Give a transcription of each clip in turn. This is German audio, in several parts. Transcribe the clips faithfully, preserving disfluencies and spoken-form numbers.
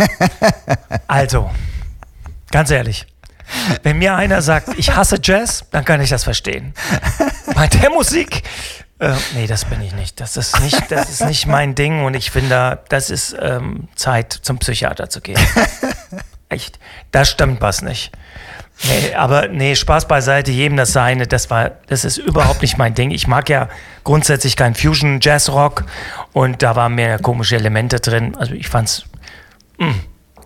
Also, ganz ehrlich, wenn mir einer sagt, ich hasse Jazz, dann kann ich das verstehen. Bei der Musik, äh, nee, das bin ich nicht. Das ist nicht, das ist nicht mein Ding und ich finde, das ist ähm, Zeit, zum Psychiater zu gehen. Echt, da stimmt was nicht. Nee, aber nee, Spaß beiseite, jedem das Seine, das war, das ist überhaupt nicht mein Ding. Ich mag ja grundsätzlich kein Fusion, Jazzrock und da waren mehr komische Elemente drin. Also ich fand's, mh.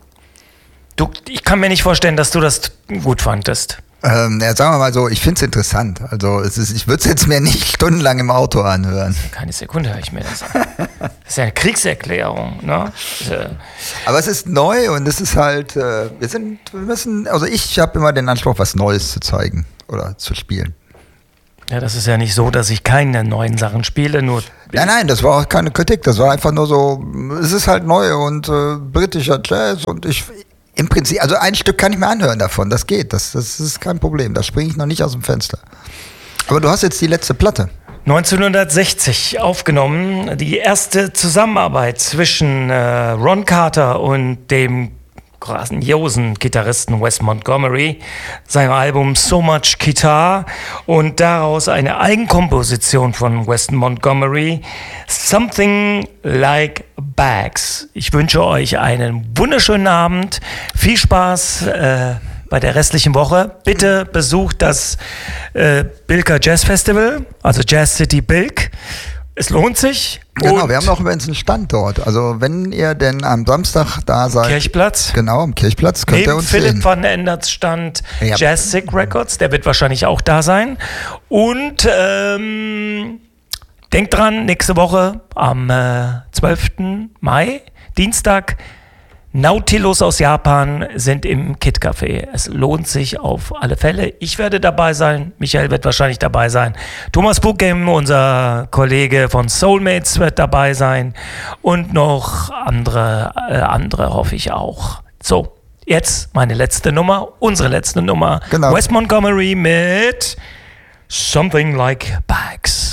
Du, ich kann mir nicht vorstellen, dass du das gut fandest. Ähm, ja, sagen wir mal so, ich finde es interessant. Also es ist, ich würde es jetzt mir nicht stundenlang im Auto anhören. Keine Sekunde höre ich mir das an. Das ist ja eine Kriegserklärung. Ne? Aber es ist neu und es ist halt, äh, wir sind, wir müssen, also ich habe immer den Anspruch, was Neues zu zeigen oder zu spielen. Ja, das ist ja nicht so, dass ich keine neuen Sachen spiele, nur... Nein, nein, das war auch keine Kritik, das war einfach nur so, es ist halt neu und äh, britischer Jazz und ich... Im Prinzip, also ein Stück kann ich mir anhören davon, das geht, das, das ist kein Problem, da springe ich noch nicht aus dem Fenster. Aber du hast jetzt die letzte Platte. neunzehnhundertsechzig aufgenommen, die erste Zusammenarbeit zwischen äh, Ron Carter und dem grandiosen Gitarristen Wes Montgomery, sein Album So Much Guitar und daraus eine Eigenkomposition von Wes Montgomery, Something Like Bags. Ich wünsche euch einen wunderschönen Abend, viel Spaß äh, bei der restlichen Woche. Bitte besucht das äh, Bilker Jazz Festival, also Jazz City Bilk. Es lohnt sich. Genau, und wir haben auch übrigens einen Stand dort. Also wenn ihr denn am Samstag da seid. Kirchplatz. Genau, am Kirchplatz könnt Neben ihr uns Philipp sehen. van Enderts Stand Ja. Jazz Sick Records, der wird wahrscheinlich auch da sein. Und ähm, denkt dran, nächste Woche am äh, zwölften Mai, Dienstag, Nautilus aus Japan sind im Kid Café. Es lohnt sich auf alle Fälle. Ich werde dabei sein. Michael wird wahrscheinlich dabei sein. Thomas Buchgem, unser Kollege von Soulmates, wird dabei sein. Und noch andere, äh, andere hoffe ich auch. So, jetzt meine letzte Nummer, unsere letzte Nummer. Genau. Wes Montgomery mit Something Like Bags.